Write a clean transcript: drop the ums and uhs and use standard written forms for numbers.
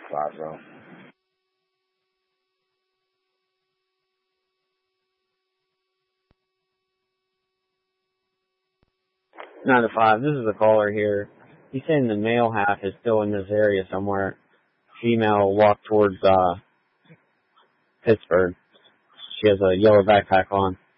5, bro. 9 to 5. This is a caller here. He's saying the male half is still in this area somewhere. Female walked towards Pittsburgh. She has a yellow backpack on.